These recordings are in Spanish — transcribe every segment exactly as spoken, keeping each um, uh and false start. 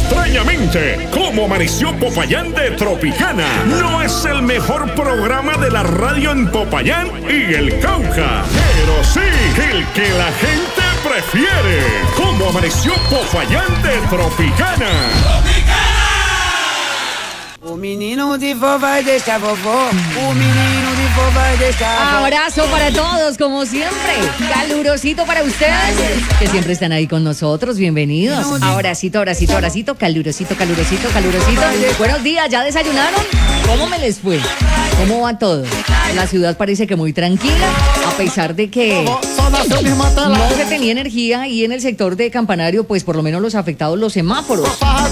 Extrañamente, ¿cómo amaneció Popayán de Tropicana? No es el mejor programa de la radio en Popayán y el Cauca, pero sí el que la gente prefiere. ¿Cómo amaneció Popayán de Tropicana? O menino de vó vai deixar vovó. O menino de vó vai deixar vovó. Abrazo para todos, como siempre. Calurosito para ustedes, que siempre están ahí con nosotros. Bienvenidos. Abracito, abracito, abracito. Calurosito, calurosito, calurosito. Buenos días, ¿ya desayunaron? ¿Cómo me les fue? ¿Cómo va todo? La ciudad parece que muy tranquila, a pesar de que no se tenía energía, y en el sector de Campanario, pues por lo menos los afectados, los semáforos.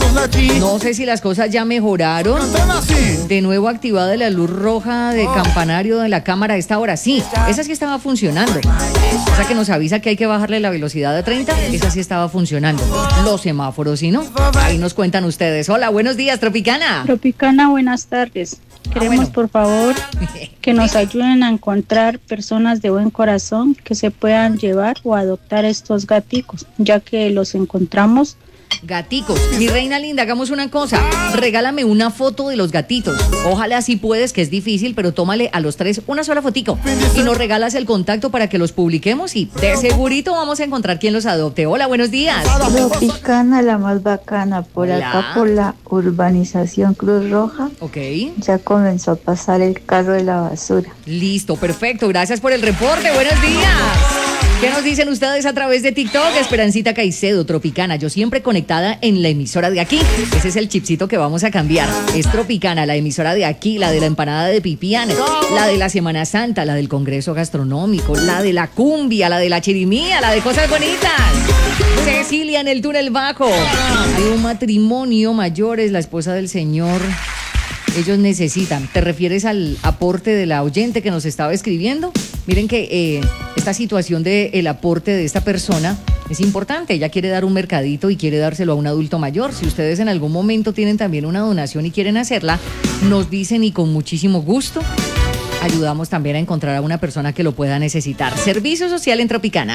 No sé si las cosas ya mejoraron. De nuevo activada la luz roja de Campanario de la cámara a esta hora. Sí, esa sí estaba funcionando. Esa que nos avisa que hay que bajarle la velocidad a treinta, esa sí estaba funcionando. Los semáforos, ¿sí no? Ahí nos cuentan ustedes. Hola, buenos días, Tropicana. Tropicana, buenas tardes. Queremos, bueno. por favor, que nos ayuden a encontrar personas de buen corazón que se puedan llevar o adoptar estos gaticos, ya que los encontramos. Gaticos. Mi reina linda, hagamos una cosa. Regálame una foto de los gatitos. Ojalá si puedes, que es difícil, pero tómale a los tres una sola fotico. Y nos regalas el contacto para que los publiquemos y de segurito vamos a encontrar quien los adopte. Hola, buenos días. Tropicana, la más bacana. Por Hola. acá, por la urbanización Cruz Roja, Ok. ya comenzó a pasar el carro de la basura. Listo, perfecto. Gracias por el reporte. Buenos días. ¿Qué nos dicen ustedes a través de TikTok? Esperancita Caicedo, Tropicana. Yo siempre conectada en la emisora de aquí. Ese es el chipcito que vamos a cambiar. Es Tropicana, la emisora de aquí, la de la empanada de Pipián, la de la Semana Santa, la del Congreso Gastronómico, la de la cumbia, la de la chirimía, la de cosas bonitas. Cecilia en el túnel bajo. Hay un matrimonio mayores, la esposa del señor. Ellos necesitan. ¿Te refieres al aporte de la oyente que nos estaba escribiendo? Miren que eh, esta situación del aporte de esta persona es importante. Ella quiere dar un mercadito y quiere dárselo a un adulto mayor. Si ustedes en algún momento tienen también una donación y quieren hacerla, nos dicen y con muchísimo gusto ayudamos también a encontrar a una persona que lo pueda necesitar. Servicio social en Tropicana.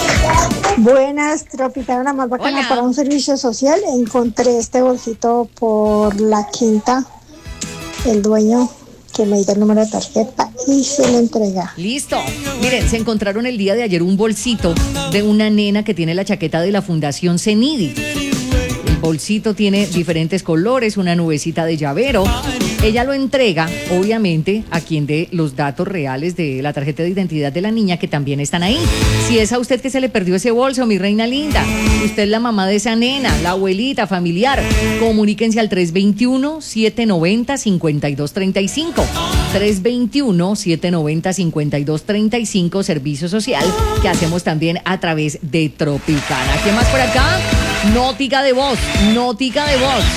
Buenas, Tropicana, más bacana. Hola. Para un servicio social. Encontré este bolsito por la quinta. El dueño que me dio el número de tarjeta y se lo entrega. Listo. Miren, se encontraron el día de ayer un bolsito de una nena que tiene la chaqueta de la Fundación Cenidi. El bolsito tiene diferentes colores, una nubecita de llavero. Ella lo entrega, obviamente, a quien dé los datos reales de la tarjeta de identidad de la niña, que también están ahí. Si es a usted que se le perdió ese bolso, mi reina linda, usted es la mamá de esa nena, la abuelita, familiar, comuníquense al tres dos uno, siete nueve cero, cinco dos tres cinco. tres dos uno, siete nueve cero, cinco dos tres cinco, servicio social, que hacemos también a través de Tropicana. ¿Qué más por acá? Nótica de voz, nótica de voz.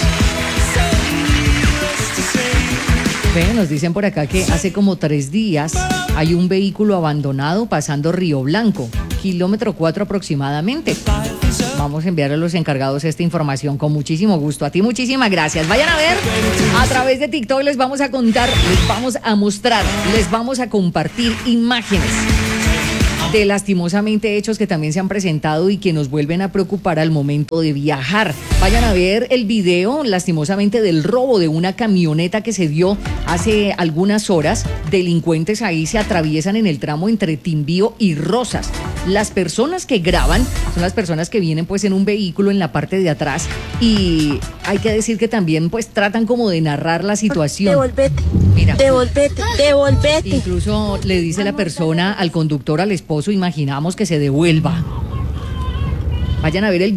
Ve, nos dicen por acá que hace como tres días hay un vehículo abandonado pasando Río Blanco, kilómetro cuatro aproximadamente. Vamos a enviar a los encargados esta información con muchísimo gusto. A ti muchísimas gracias. Vayan a ver, a través de TikTok les vamos a contar, les vamos a mostrar, les vamos a compartir imágenes de lastimosamente hechos que también se han presentado y que nos vuelven a preocupar al momento de viajar. Vayan a ver el video, lastimosamente, del robo de una camioneta que se dio hace algunas horas. Delincuentes ahí se atraviesan en el tramo entre Timbío y Rosas. Las personas que graban son las personas que vienen pues en un vehículo en la parte de atrás, y hay que decir que también pues tratan como de narrar la situación. Devolvete, Mira, devolvete, devolvete. incluso le dice la persona al conductor, al esposo, imaginamos que se devuelva. Vayan a ver el